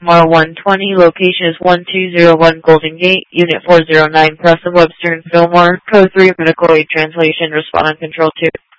Mar 120, location is 1201 Golden Gate, Unit 409, Press of Webster and Fillmore, Code 3, Medical Aid Translation, respond on Control 2.